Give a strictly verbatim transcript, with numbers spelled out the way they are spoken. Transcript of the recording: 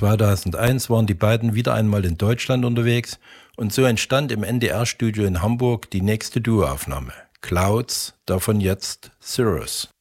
zweitausendeins waren die beiden wieder einmal in Deutschland unterwegs und so entstand im N D R-Studio in Hamburg die nächste Duoaufnahme. Clouds, davon jetzt Cirrus.